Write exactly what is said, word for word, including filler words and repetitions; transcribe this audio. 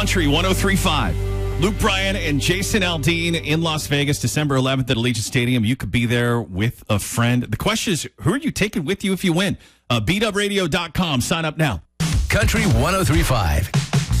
Country one oh three point five. Luke Bryan and Jason Aldean in Las Vegas, December eleventh at Allegiant Stadium. You could be there with a friend. The question is, who are you taking with you if you win? Uh, beat up radio dot com. Sign up now. Country one oh three point five.